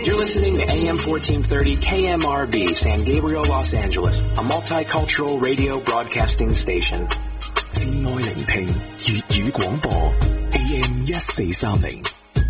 You're listening to AM 1430 KMRB San Gabriel, Los Angeles, a multicultural radio broadcasting station. 至愛聆聽粵語廣播 AM 1430。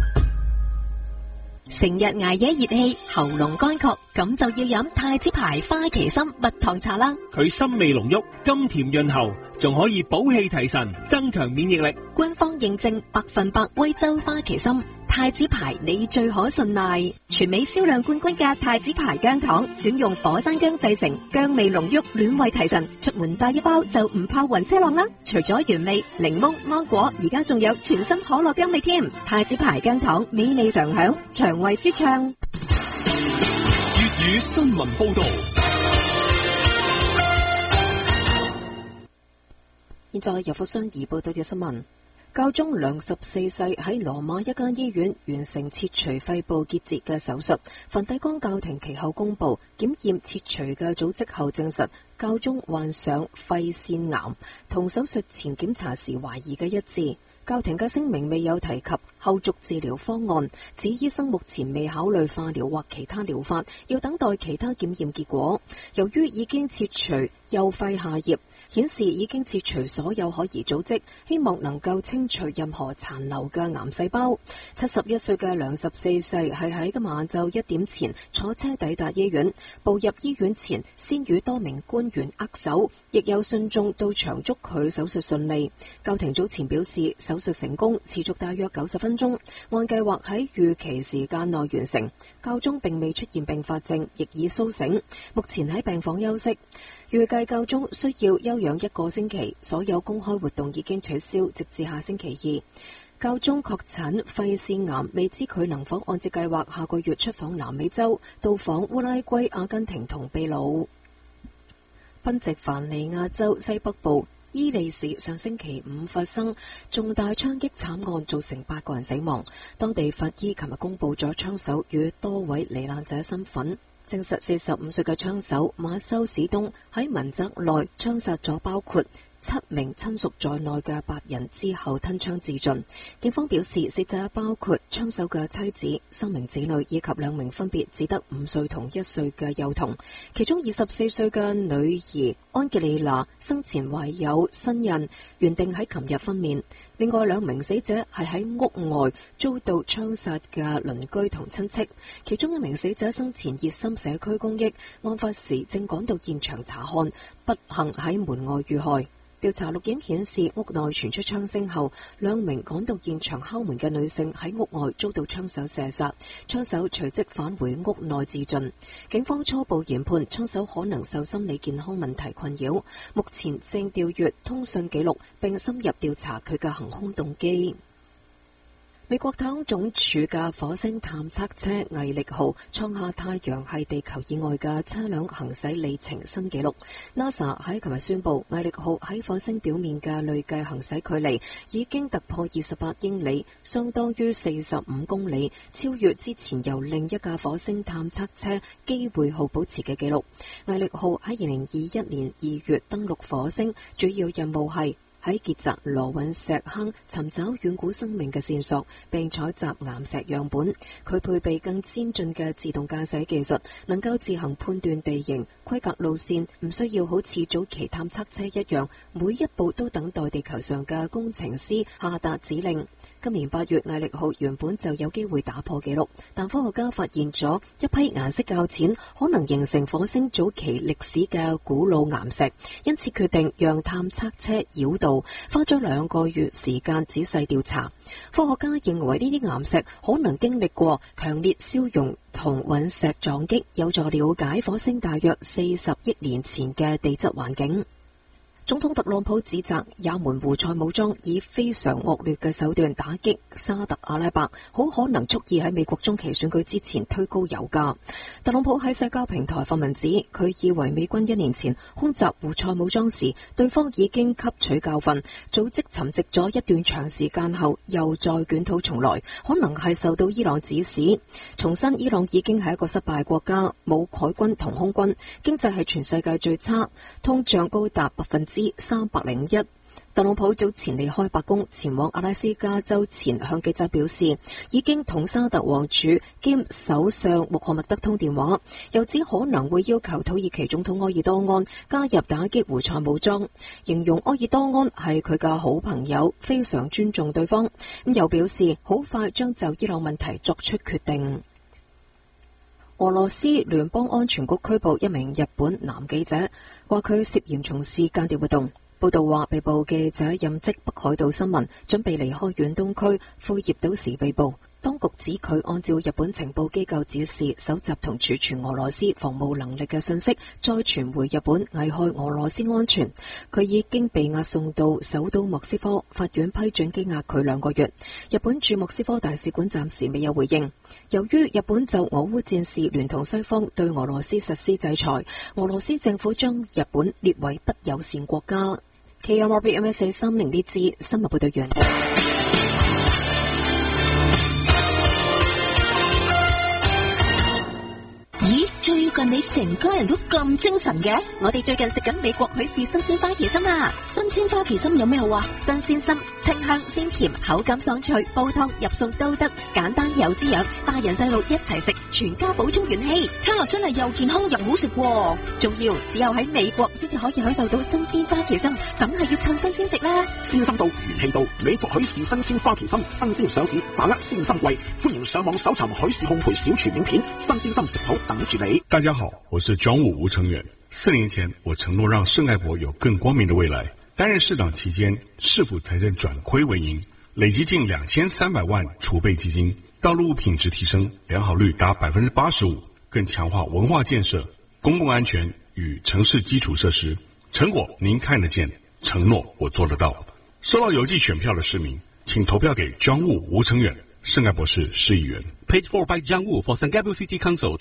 成日捱夜熱氣，喉嚨乾涸，咁就要飲太子牌花旗參蜜糖茶啦。 佢深味濃郁，甘甜潤喉，仲可以補氣提神，增強免疫力。 官方認證100%威州花旗參，太子牌你最可信賴。全美銷量冠軍嘅太子牌薑糖，選用火山薑製成，薑味濃郁，暖胃提神，出門帶一包就唔怕暈車浪啦。除咗原味、檸檬、芒果，而家仲有全新可樂薑味添。太子牌薑糖美味常享，腸胃舒暢。 粵語新聞報道。 現在由霍商儀報道嘅新聞。教宗良14世喺羅馬一間醫院完成切除肺部結節嘅手術，梵蒂岡教廷其後公布檢驗切除嘅組織後證實教宗患上肺腺癌，同手術前檢查時懷疑嘅一致。教廷嘅聲明未有提及後續治療方案，指醫生目前未考慮化療或其他療法，要等待其他檢驗結果。由於已經切除右肺下葉，顯示已經切除所有可疑組織，希望能夠清除任何殘留嘅癌細胞。71歲嘅良14世係喺今晚晝1點前坐車抵達醫院，步入醫院前先與多名官員握手，亦有信眾到場祝佢手術順利。教廷早前表示手術成功，持續大約90分鐘，按計劃喺預期時間內完成。教宗並未出現併發症，亦已甦醒，目前喺病房休息。預計教宗需要休養1個星期，所有公開活動已經取消，直至下星期2。教宗確診肺腺癌，未知佢能否按照計劃下個月出訪南美洲，到訪烏拉圭、阿根廷同秘魯。賓夕凡尼亞州西北部伊利市上星期5發生重大槍擊慘案，造成8個人死亡。當地法醫琴日公布咗槍手與多位罹難者身份，證實45歲嘅槍手馬修史東喺民宅內槍殺咗包括7名親屬在內嘅8人之後吞槍自盡。警方表示，死者包括槍手嘅妻子、3名子女以及2名分別只得5歲同1歲嘅幼童。其中24歲嘅女兒安吉麗娜生前懷有身孕，原定喺琴日分娩。另外2名死者係喺屋外遭到槍殺嘅鄰居同親戚，其中1名死者生前熱心社區公益，案發時正趕到現場查看，不幸喺門外遇害。調查錄影顯示，屋內傳出槍聲後，2名趕到現場敲門嘅女性喺屋外遭到槍手射殺，槍手隨即返回屋內自盡。警方初步研判槍手可能受心理健康問題困擾，目前正調閱通訊記錄並深入調查佢嘅行兇動機。美國太空總署嘅火星探測車毅力號創下太陽系地球以外嘅車輛行駛里程新紀錄。NASA 喺琴日宣布，毅力號喺火星表面嘅累計行駛距離已經突破28英里，相當於45公里，超越之前由另一架火星探測車機會號保持嘅紀錄。毅力號喺2021年2月登陸火星，主要任務係喺結集羅隕石坑尋找遠古生命嘅線索，並採集岩石樣本。佢配備更先進嘅自動駕駛技術，能夠自行判斷地形、規劃路線，唔需要好似早期探測車一樣，每一步都等待地球上嘅工程師下達指令。今年8月，毅力號原本就有機會打破紀錄，但科學家發現咗一批顏色較淺，可能形成火星早期歷史嘅古老岩石，因此決定讓探測車繞道，花咗2個月時間仔細調查。科學家認為呢啲岩石可能經歷過強烈燒融同隕石撞擊，有助了解火星大約40億年前嘅地質環境。總統特朗普指責也門胡塞武裝以非常惡劣嘅手段打擊沙特阿拉伯，好可能蓄意喺美國中期選舉之前推高油價。特朗普喺社交平台發文指，佢以為美軍1年前空襲胡塞武裝時，對方已經吸取教訓，組織沉寂咗一段長時間後又再捲土重來，可能係受到伊朗指使。重申伊朗已經係一個失敗國家，冇海軍同空軍，經濟係全世界最差，通脹高達301%。 特朗普早前離開白宮前往阿拉斯加州前，向記者表示已經同沙特王儲兼首相穆罕默德通電話，又指可能會要求土耳其總統埃爾多安加入打擊胡塞武裝，形容埃爾多安係佢嘅好朋友，非常尊重對方。又表示好快將就伊朗問題作出決定。俄羅斯聯邦安全局拘捕一名日本男記者，話佢涉嫌從事間諜活動。報道話，被捕記者任職北海道新聞，準備離開遠東區庫頁島時被捕。當局指佢按照日本情報機構指示，搜集同儲存俄羅斯防務能力嘅信息，再傳回日本，危害俄羅斯安全。佢已經被押送到首都莫斯科，法院批准羈押佢2個月。日本駐莫斯科大使館暫時未有回應。由於日本就俄烏戰事聯同西方對俄羅斯實施制裁，俄羅斯政府將日本列為不友善國家。KMRB MS30呢支新聞報道員。 咦，最近你成家人都咁精神嘅？ 我哋最近食緊美國許氏新鮮花旗參啊！ 新鮮花旗參有咩好啊？ 新鮮參，清香鮮甜，口感爽脆，煲湯入餸都得，簡單又滋養，大人細路一齊食，全家補充元氣。 聽落真係又健康又好食喎！ 仲要只有喺美國先至可以享受到新鮮花旗參，梗係要趁新鮮食啦！ 鮮參到，元氣到，美國許氏新鮮花旗參新鮮上市，把握鮮參季，歡迎上網搜尋許氏烘焙小廚影片，新鮮參食譜等住你。 大家好，我是莊務吳成遠。4年前，我承諾讓聖愛博有更光明的未來。擔任市長期間，市府財政轉虧為盈，累積近2300萬儲備基金，道路品質提升，良好率達 85%， 更強化文化建設、公共安全與城市基礎設施。成果您看得見，承諾我做得到。收到郵寄選票的市民，請投票給莊務吳成遠，聖愛博士市議員。 Paid for by Jiang Wu for San Gabriel City Council.